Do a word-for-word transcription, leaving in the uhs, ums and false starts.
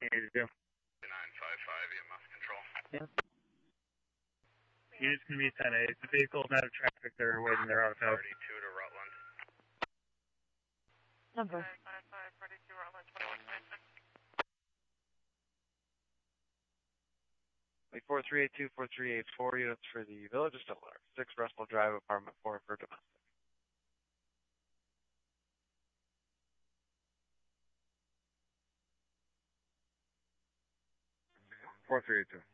eighty-two. nine five five, E M S control. Yeah. Units can be ten eight. The vehicle's out of traffic. They're waiting their auto. thirty-two to Rutland. Number. nine five five, thirty-two Rutland, twenty-one twenty-six. Like four three eight two, four three eight four units for the Village of Stillwater. six Russell Drive, apartment four for domestic. four three eight two.